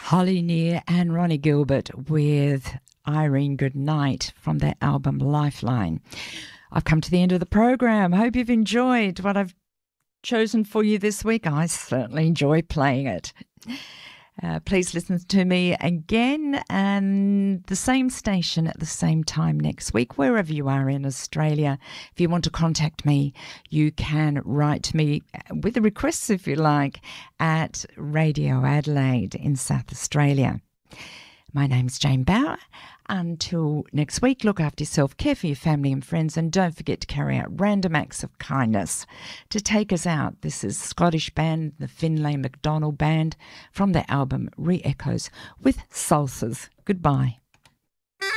Holly Near and Ronnie Gilbert with Irene Goodnight from their album Lifeline. I've come to the end of the program. Hope you've enjoyed what I've chosen for you this week. I certainly enjoy playing it. Please listen to me again and the same station at the same time next week, wherever you are in Australia. If you want to contact me, you can write to me with the requests, if you like, at Radio Adelaide in South Australia. My name's Jane Bauer. Until next week, look after yourself, care for your family and friends, and don't forget to carry out random acts of kindness. To take us out, this is Scottish band, the Finlay MacDonald Band, from their album Re-Echoes with Salsas. Goodbye.